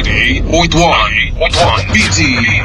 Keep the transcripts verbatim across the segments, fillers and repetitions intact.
ninety-eight point one B T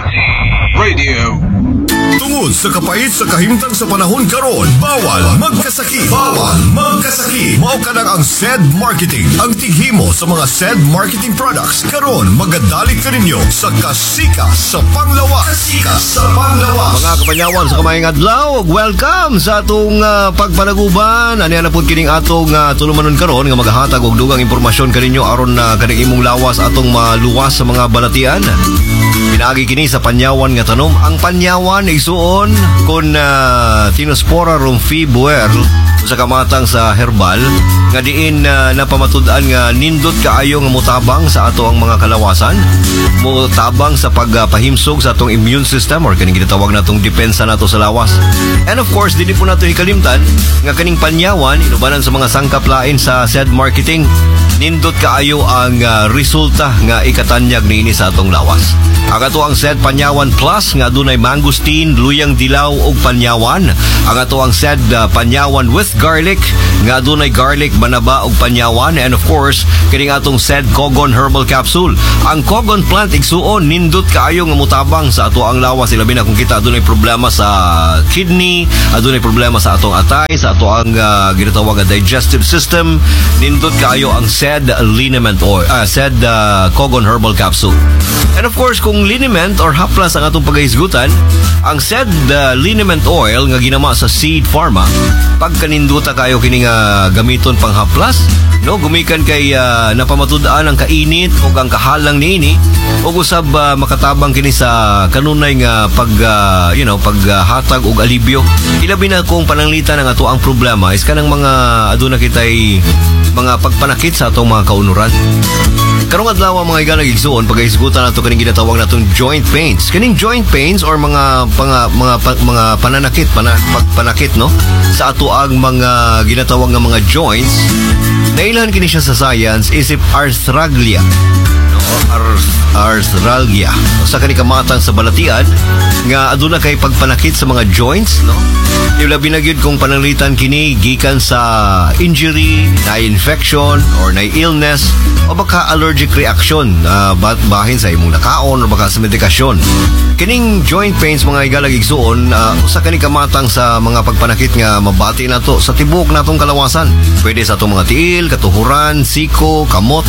Radio. Tungod sa kapait sa kahimtang sa panahon karon, bawal magkasakit. Bawal magkasakit. Mao ka ang S E D Marketing, ang tighimo sa mga S E D Marketing products. Karon magadalik ka ninyo sa Kasika sa Panglawas. Kasika sa Panglawas. Mga kapanyawan sa kamayang adlaw, welcome sa atong uh, pagpanaguban. Ani na pud kining atong uh, tulumanon karon nga magahatag og dugang impormasyon kaninyo aron na uh, kaning imong lawas atong maluwas sa mga balatian. Pinagi kini sa panyawan nga tanom. Ang panyawan isuon kun uh, Tinospora rumfibuer sa kamatang sa herbal nga diin uh, napamatud-an nga nindot kaayo nga mutabang sa ato ang mga kalawasan, mutabang sa pagpahimsog uh, sa atong immune system or kaning ginatawag natong depensa nato sa lawas. And of course, dili po nato hikalimtan nga kaning panyawan inubanan sa mga sangkap lain sa S E D Marketing, nindot kaayo ang uh, resulta nga ikatanyag niini sa atong lawas. Ang ato ang S E D Panyawan Plus nga adunay mangosteen, luyang dilaw ug panyawan. Ang ato ang S E D uh, Panyawan with garlic nga adunay garlic, manaba ug panyawan. And of course, kining atong S E D Cogon Herbal Capsule. Ang Cogon plant igsuon nindot kaayo nga mutabang sa ato ang lawas, ilabi na kung kita adunay problema sa kidney, adunay problema sa atong atay, sa ato ang uh, ginatawag nga digestive system. Nindot kaayo ang S E D Liniment Oil, uh, S E D uh, Cogon Herbal Capsule. And of course, kung liniment or haplas ang atong paghisgutan, ang S E D uh, Liniment Oil nga ginama sa Seed Pharma, pagkaninduta kayo kini nga gamiton pang haplas, no, gumikan kay uh, napamatud-an ang kainit o ang kahalang niini o usab uh, makatabang kini sa kanunay nga pag uh, you know paghatag uh, og alibyo. Ilabi na kung pananglitan ang ato ang problema is kanang mga aduna kitay mga pagpanakit sa atong mga kaunuran. Karong adlaw mga igalag igsuon paghisgutan nato kaning ginatawag natong joint pains. Kaning joint pains or mga panga, mga pa, mga pananakit, pana, pagpanakit no sa ato ang mga ginatawag nga mga joints. Nailan kini siya sa science isip arthralgia. No, Ar- arthralgia. Sa kani kamatang sa balatian nga aduna kay pagpanakit sa mga joints, no? Ilabi na gyud kung pananglitan kini gikan sa injury, na infection or na illness o baka allergic reaction uh, bahin sa imong nakaon o baka sa medikasyon. Kining joint pains mga igalag igsuon uh, sa kani kamatang sa mga pagpanakit nga mabati nato sa tibuok natong kalawasan. Pwede sa atong mga tiil, katuhuran, siko, kamot.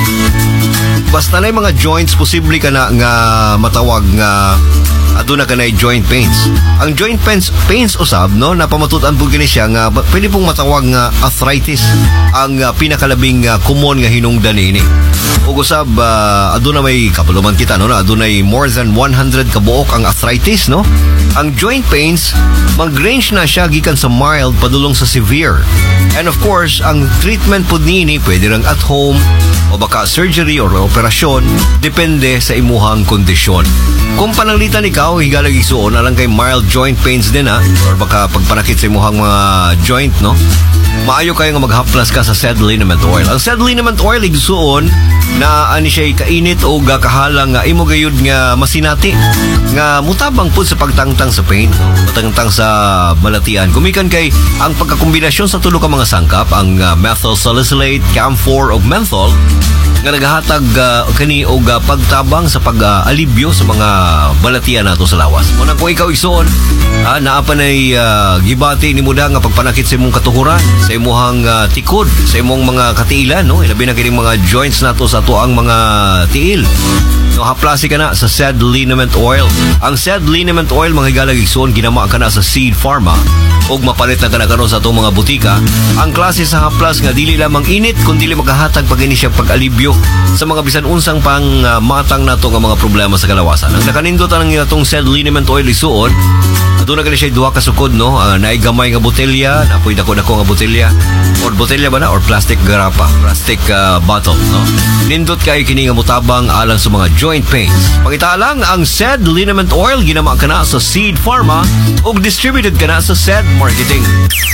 Basta na mga joints posible ka na nga matawag nga aduna ka na joint pains. Ang joint pains pains usab no napamatutan pud kini siya nga pwede pong matawag nga arthritis ang uh, pinakalabing uh, common nga hinungdan niini. Ug usab uh, aduna may kapaluman kita no na adunay more than one hundred kabuok ang arthritis no. Ang joint pains mag-range na siya gikan sa mild padulong sa severe. And of course, ang treatment pud niini pwede lang at home o baka surgery or operasyon depende sa imuhang kondisyon. Kung pananglitan ikaw higalag igsuon alang kay mild joint pains din ha or baka pagpanakit sa imuhang mga joint no, maayo kayo nga maghaplas ka sa S E D Liniment Oil. Ang S E D Liniment Oil igsuon na ani siya kainit o kahalang nga imo gayud nga masinati nga mutabang pud sa pagtangtang sa pain, pagtangtang sa balatian. Gumikan kay ang pagkakombinasyon sa tulo ka mga sangkap, ang uh, methyl salicylate, camphor ug menthol nga naghatag uh, kani og uh, pagtabang sa pag-alibyo uh, sa mga balatian nato sa lawas. Mo nang kung ikaw isuon, ah, naa pa nay uh, gibati nimo da nga pagpanakit sa imong katuhuran, sa imong uh, tikod, sa imong mga katiilan, no? Ilabi na kining mga joints nato sa ato ang mga tiil. No, haplasi ka na sa S E D Liniment Oil. Ang S E D Liniment Oil mga higalag igsuon ginama ka na sa Seed Pharma ug mapalit na ka na karon sa atong mga butika. Ang klase sa haplas nga dili lamang init kundi dili makahatag pag ini siya pag-alibyo sa mga bisan unsang pang uh, matang nato nga mga problema sa kalawasan. Ang nakanindot ang atong S E D Liniment Oil isuon aduna kani siya duha ka sukod no, uh, naay gamay nga botelya, napoy dako-dako nga botelya or botelya ba na or plastic garapa, plastic uh, bottle no. Nindot kay kini nga mutabang alang sa mga joint pains. Pangita lang ang S E D Liniment Oil ginama ka na sa Seed Pharma ug distributed ka na sa S E D Marketing.